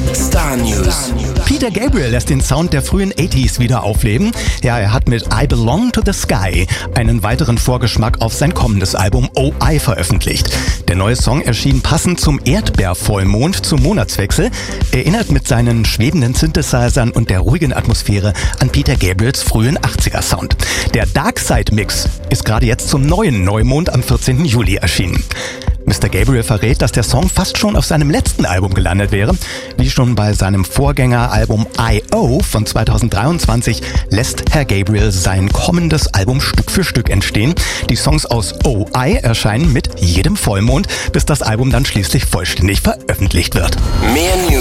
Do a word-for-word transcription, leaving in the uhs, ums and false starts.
Star News. Peter Gabriel lässt den Sound der frühen achtziger wieder aufleben. Ja, er hat mit I Belong to the Sky einen weiteren Vorgeschmack auf sein kommendes Album O I veröffentlicht. Der neue Song erschien passend zum Erdbeervollmond zum Monatswechsel, erinnert mit seinen schwebenden Synthesizern und der ruhigen Atmosphäre an Peter Gabriels frühen achtziger Sound. Der Dark Side Mix ist gerade jetzt zum neuen Neumond am vierzehnten Juli erschienen. Mister Gabriel verrät, dass der Song fast schon auf seinem letzten Album gelandet wäre. Wie schon bei seinem Vorgängeralbum I O von zweitausenddreiundzwanzig lässt Herr Gabriel sein kommendes Album Stück für Stück entstehen. Die Songs aus O I erscheinen mit jedem Vollmond, bis das Album dann schließlich vollständig veröffentlicht wird. Mehr News